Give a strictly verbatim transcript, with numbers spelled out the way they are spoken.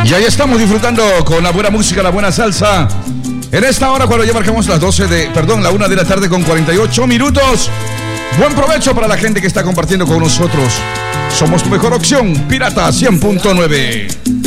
Y ahí estamos disfrutando con la buena música, la buena salsa. En esta hora, cuando ya marcamos las doce de, perdón, la una de la tarde con cuarenta y ocho minutos. Buen provecho para la gente que está compartiendo con nosotros. Somos tu mejor opción, Pirata cien punto nueve.